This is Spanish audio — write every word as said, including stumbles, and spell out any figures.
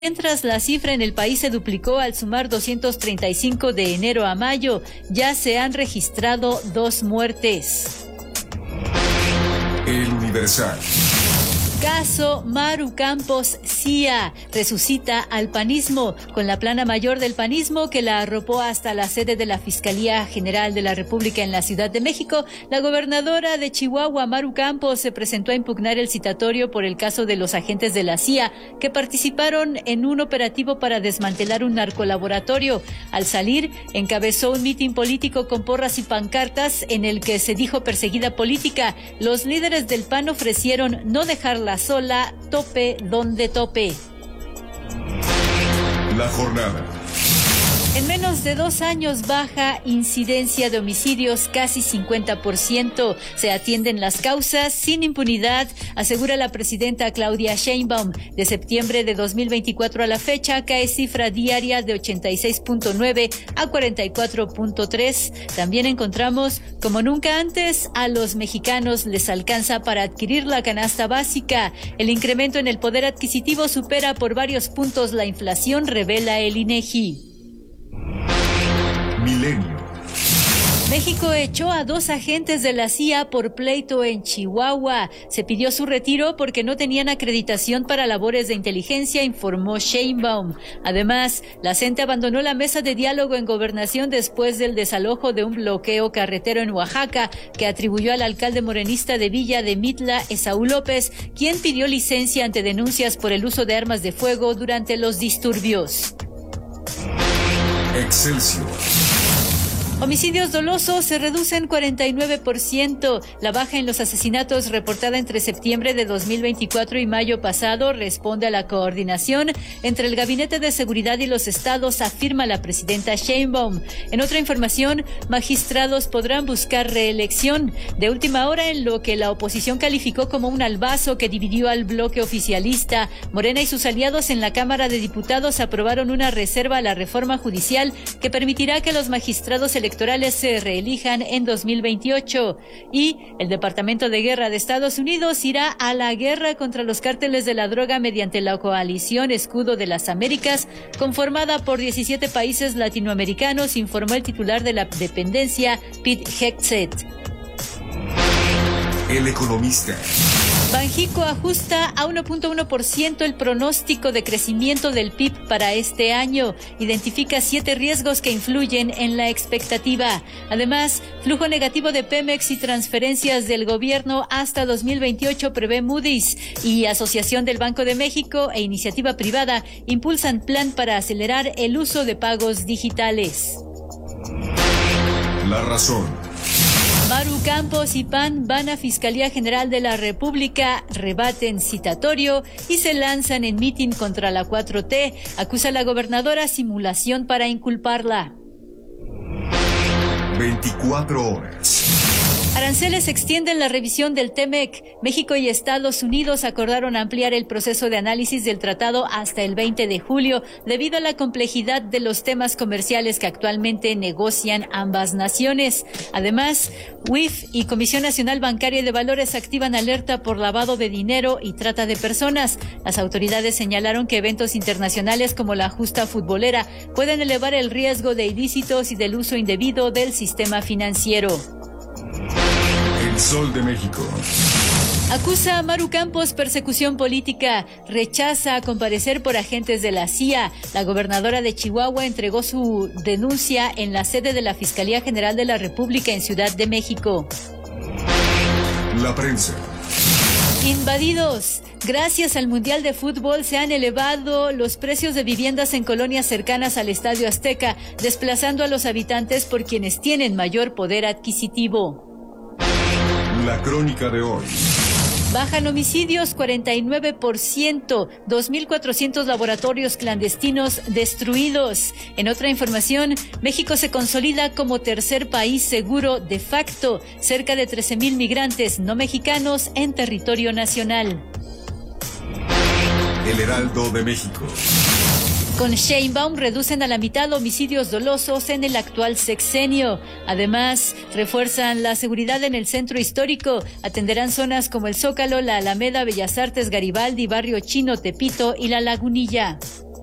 Mientras la cifra en el país se duplicó al sumar doscientos treinta y cinco de enero a mayo, ya se han registrado dos muertes. El Universal. Caso Maru Campos Cía resucita al panismo, con la plana mayor del panismo que la arropó hasta la sede de la Fiscalía General de la República en la Ciudad de México. La gobernadora de Chihuahua, Maru Campos, se presentó a impugnar el citatorio por el caso de los agentes de la C I A que participaron en un operativo para desmantelar un narcolaboratorio. Al salir, encabezó un mitin político con porras y pancartas en el que se dijo perseguida política. Los líderes del P A N ofrecieron no dejarla sola, tope donde tope. La jornada. En menos de dos años baja incidencia de homicidios, casi cincuenta por ciento. Se atienden las causas sin impunidad, asegura la presidenta Claudia Sheinbaum. De septiembre de dos mil veinticuatro a la fecha cae cifra diaria de ochenta y seis punto nueve a cuarenta y cuatro punto tres. También encontramos, como nunca antes, a los mexicanos les alcanza para adquirir la canasta básica. El incremento en el poder adquisitivo supera por varios puntos la inflación, revela el INEGI. Milenio. México echó a dos agentes de la C I A por pleito en Chihuahua. Se pidió su retiro porque no tenían acreditación para labores de inteligencia, informó Sheinbaum. Además, la C E N T E abandonó la mesa de diálogo en Gobernación después del desalojo de un bloqueo carretero en Oaxaca, que atribuyó al alcalde morenista de Villa de Mitla, Esaú López, quien pidió licencia ante denuncias por el uso de armas de fuego durante los disturbios. Excelsior. Homicidios dolosos se reducen cuarenta y nueve por ciento. La baja en los asesinatos reportada entre septiembre de dos mil veinticuatro y mayo pasado responde a la coordinación entre el Gabinete de Seguridad y los estados, afirma la presidenta Sheinbaum. En otra información, magistrados podrán buscar reelección. De última hora, en lo que la oposición calificó como un albazo que dividió al bloque oficialista, Morena y sus aliados en la Cámara de Diputados aprobaron una reserva a la reforma judicial que permitirá que los magistrados electorales electorales se reelijan en dos mil veintiocho. Y el Departamento de Guerra de Estados Unidos irá a la guerra contra los cárteles de la droga mediante la coalición Escudo de las Américas, conformada por diecisiete países latinoamericanos, informó el titular de la dependencia, Pete Hegseth. El Economista. Banjico ajusta a uno punto uno por ciento el pronóstico de crecimiento del P I B para este año. Identifica siete riesgos que influyen en la expectativa. Además, flujo negativo de Pemex y transferencias del gobierno hasta dos mil veintiocho prevé Moody's, y Asociación del Banco de México e iniciativa privada impulsan plan para acelerar el uso de pagos digitales. La razón. Maru Campos y P A N van a Fiscalía General de la República, rebaten citatorio y se lanzan en mitin contra la cuatro T. Acusa a la gobernadora simulación para inculparla. veinticuatro horas. Aranceles extienden la revisión del T M E C. México y Estados Unidos acordaron ampliar el proceso de análisis del tratado hasta el veinte de julio, debido a la complejidad de los temas comerciales que actualmente negocian ambas naciones. Además, U I F y Comisión Nacional Bancaria y de Valores activan alerta por lavado de dinero y trata de personas. Las autoridades señalaron que eventos internacionales como la justa futbolera pueden elevar el riesgo de ilícitos y del uso indebido del sistema financiero. El Sol de México. Acusa a Maru Campos persecución política, rechaza comparecer por agentes de la C I A. La gobernadora de Chihuahua entregó su denuncia en la sede de la Fiscalía General de la República en Ciudad de México. La prensa. Invadidos. Gracias al Mundial de Fútbol se han elevado los precios de viviendas en colonias cercanas al Estadio Azteca, desplazando a los habitantes por quienes tienen mayor poder adquisitivo. La crónica de hoy. Bajan homicidios cuarenta y nueve por ciento, dos mil cuatrocientos laboratorios clandestinos destruidos. En otra información, México se consolida como tercer país seguro de facto, cerca de trece mil migrantes no mexicanos en territorio nacional. El Heraldo de México. Con Sheinbaum reducen a la mitad homicidios dolosos en el actual sexenio. Además, refuerzan la seguridad en el centro histórico. Atenderán zonas como el Zócalo, la Alameda, Bellas Artes, Garibaldi, Barrio Chino, Tepito y La Lagunilla.